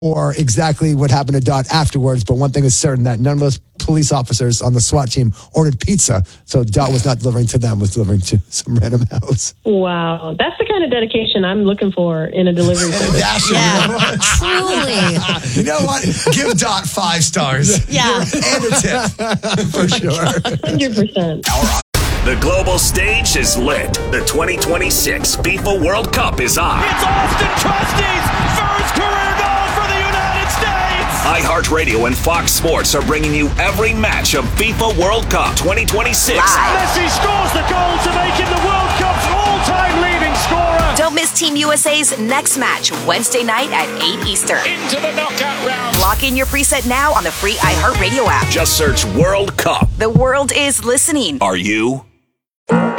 or exactly what happened to Dot afterwards, but one thing is certain, that none of those police officers on the SWAT team ordered pizza, so Dot was not delivering to them, was delivering to some random house. Wow. That's the kind of dedication I'm looking for in a delivery service. Yeah, truly. You know what? Give Dot 5 stars. Yeah. And a tip. For sure. 100%. The global stage is lit. The 2026 FIFA World Cup is on. It's Austin Trusty's first career goal for the United States. iHeartRadio and Fox Sports are bringing you every match of FIFA World Cup 2026. Messi scores the goal to make him the World Cup's all-time leading scorer. Don't miss Team USA's next match, Wednesday night at 8 Eastern. Into the knockout round. Lock in your preset now on the free iHeartRadio app. Just search World Cup. The world is listening. Are you?